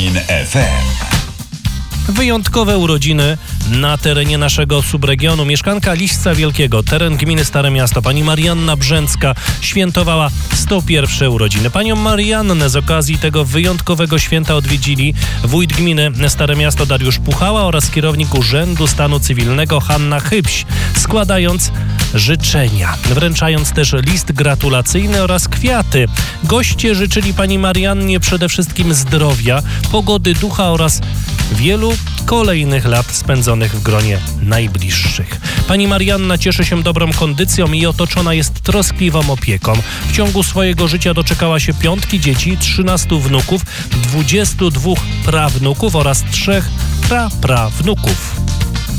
RMFFM. Wyjątkowe urodziny na terenie naszego subregionu. Mieszkanka Liśca Wielkiego, teren gminy Stare Miasto, pani Marianna Brzęcka świętowała 101 urodziny. Panią Mariannę z okazji tego wyjątkowego święta odwiedzili wójt gminy Stare Miasto Dariusz Puchała oraz kierownik Urzędu Stanu Cywilnego Hanna Hybś, składając życzenia, wręczając też list gratulacyjny oraz kwiaty. Goście życzyli pani Mariannie przede wszystkim zdrowia, pogody ducha oraz wielu kolejnych lat spędzonych w gronie najbliższych. Pani Marianna cieszy się dobrą kondycją i otoczona jest troskliwą opieką. W ciągu swojego życia doczekała się 5 dzieci, 13 wnuków, 22 prawnuków oraz 3 praprawnuków.